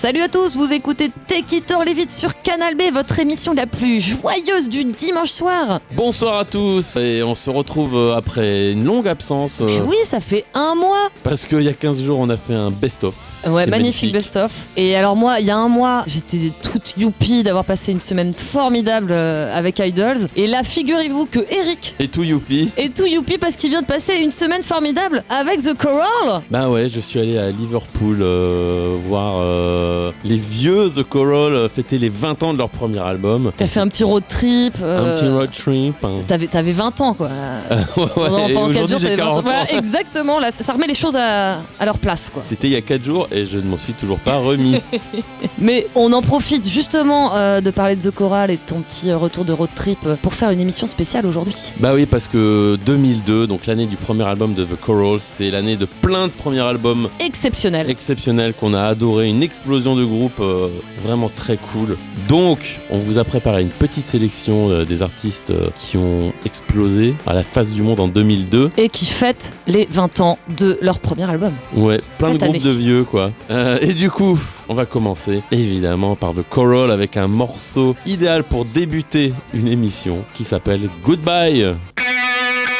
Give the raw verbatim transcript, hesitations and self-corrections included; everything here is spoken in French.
Salut à tous, vous écoutez Take It or Leave It sur Canal B, votre émission la plus joyeuse du dimanche soir. Bonsoir à tous, et on se retrouve après une longue absence. Euh... Oui, ça fait un mois. Parce qu'il y a quinze jours, on a fait un best-of. Ouais, magnifique, magnifique best-of. Et alors moi, il y a un mois, j'étais toute youpi d'avoir passé une semaine formidable avec Idols. Et là, figurez-vous que Eric est tout youpi. Est tout youpi parce qu'il vient de passer une semaine formidable avec The Coral. Bah ouais, je suis allé à Liverpool euh, voir euh, les vieux The Coral fêter les vingt ans de leur premier album. T'as fait un petit road trip. Euh... Un petit road trip. Hein. T'avais, t'avais vingt ans quoi. ouais, ouais, pendant, pendant quatre jours, j'ai quarante ans. Voilà, exactement, là, ça, ça remet les choses à, à leur place quoi. C'était il y a quatre jours et je ne m'en suis toujours pas remis. Mais on en profite justement euh, de parler de The Coral et de ton petit retour de road trip pour faire une émission spéciale aujourd'hui. Bah oui, parce que deux mille deux, donc l'année du premier album de The Coral, c'est l'année de plein de premiers albums exceptionnels. Exceptionnels qu'on a adoré, une explosion de groupe euh, vraiment très cool. Donc, on vous a préparé une petite sélection euh, des artistes euh, qui ont explosé à la face du monde en deux mille deux. Et qui fêtent les vingt ans de leur premier album. Ouais, plein Cette de groupes année. de vieux quoi. Euh, et du coup, on va commencer évidemment par The Coral avec un morceau idéal pour débuter une émission qui s'appelle Goodbye.